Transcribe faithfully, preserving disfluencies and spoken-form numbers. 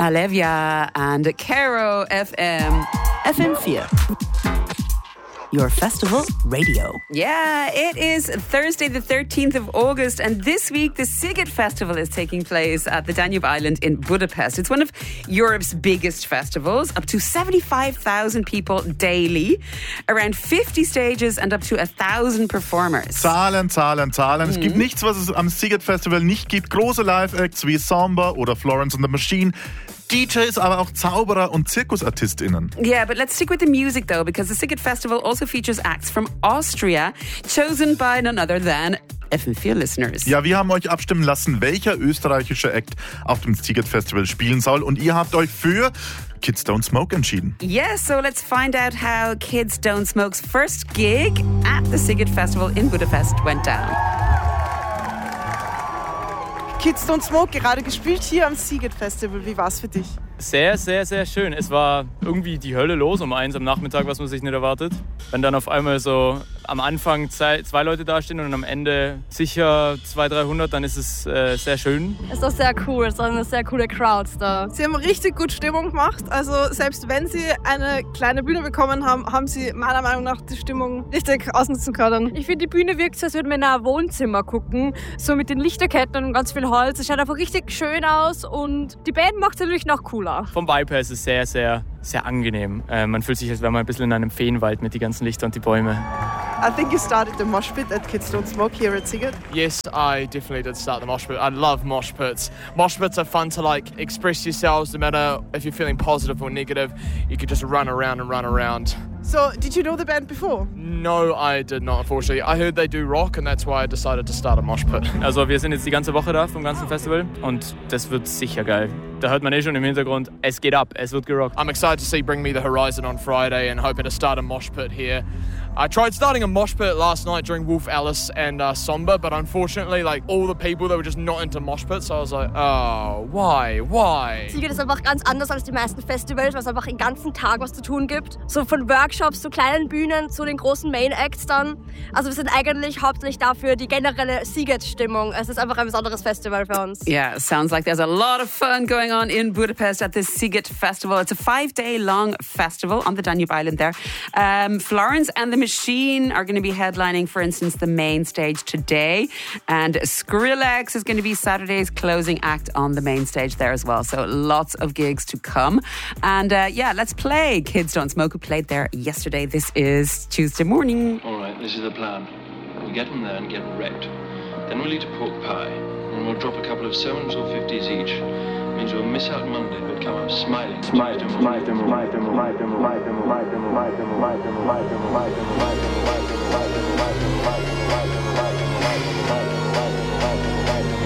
Alevia and Caro F M. F M four. Your festival radio. Yeah, it is Thursday the thirteenth of August, and this week the Sziget Festival is taking place at the Danube Island in Budapest. It's one of Europe's biggest festivals, up to seventy-five thousand people daily, around fifty stages and up to one thousand performers. Zahlen, Zahlen, Zahlen. Mhm. Es gibt nichts, was es am Sziget Festival nicht gibt. Große Live-Acts wie Samba oder Florence and the Machine. D Js, aber auch Zauberer und ZirkusartistInnen. Yeah, but let's stick with the music though, because the Sziget Festival also features acts from Austria, chosen by none other than F M four listeners. Ja, wir haben euch abstimmen lassen, welcher österreichische Act auf dem Sziget Festival spielen soll. Und ihr habt euch für Kids Don't Smoke entschieden. Yes, so let's find out how Kids Don't Smoke's first gig at the Sziget Festival in Budapest went down. Kids Don't Smoke, gerade gespielt hier am Sziget Festival. Wie war's für dich? Sehr, sehr, sehr schön. Es war irgendwie die Hölle los um eins am Nachmittag, was man sich nicht erwartet. Wenn dann auf einmal so am Anfang zwei, zwei Leute dastehen und am Ende sicher zweihundert, dreihundert, dann ist es äh, sehr schön. Es ist auch sehr cool, es sind eine sehr coole Crowds da. Sie haben richtig gut Stimmung gemacht. Also selbst wenn Sie eine kleine Bühne bekommen haben, haben Sie meiner Meinung nach die Stimmung richtig ausnutzen können. Ich finde, die Bühne wirkt so, als würde man in ein Wohnzimmer gucken. So mit den Lichterketten und ganz viel Holz. Es schaut einfach richtig schön aus und die Band macht es natürlich noch cooler. Vom Vibe her ist es sehr, sehr, sehr angenehm. Äh, man fühlt sich, als wäre man ein bisschen in einem Feenwald mit den ganzen Lichtern und die Bäume. I think you started the mosh pit at Kids Don't Smoke here at Sziget. Yes, I definitely did start the mosh pit. I love mosh pits. Mosh pits are fun to like express yourselves, no matter if you're feeling positive or negative. You could just run around and run around. So, did you know the band before? No, I did not, unfortunately. I heard they do rock and that's why I decided to start a mosh pit. Also wir sind jetzt die ganze Woche da vom ganzen Festival und das wird sicher geil. Da hört man eh schon im Hintergrund, es geht ab, es wird gerockt. I'm excited to see Bring Me the Horizon on Friday and hoping to start a mosh pit here. I tried starting a mosh pit last night during Wolf Alice and uh, Samba, but unfortunately, like all the people, they were just not into mosh pits. So I was like, oh, why, why? Sziget ist einfach ganz anders als die meisten Festivals, weil es einfach den ganzen Tag was zu tun gibt. So von Workshops zu kleinen Bühnen zu den großen Main Acts dann. Also wir sind eigentlich hauptsächlich dafür die generelle Sziget-Stimmung. Es ist einfach ein besonderes Festival für uns. Yeah, sounds like there's a lot of fun going on in Budapest at the Sziget Festival. It's a five-day-long festival on the Danube Island there. Um, Florence and the Machine are going to be headlining, for instance, the main stage today. And Skrillex is going to be Saturday's closing act on the main stage there as well. So lots of gigs to come. And uh, yeah, let's play Kids Don't Smoke, who played there yesterday. This is Tuesday morning. All right, this is the plan. We'll get them there and get wrecked. Then we'll eat a pork pie. And we'll drop a couple of sevens or fifties each. Means we'll miss out Monday, but come up smiling. Smiling, smiling, smiling, smiling, smiling, smiling, smiling, smiling, smiling, smiling, smiling, smiling, smiling, smiling, smiling, smiling, smiling, smiling,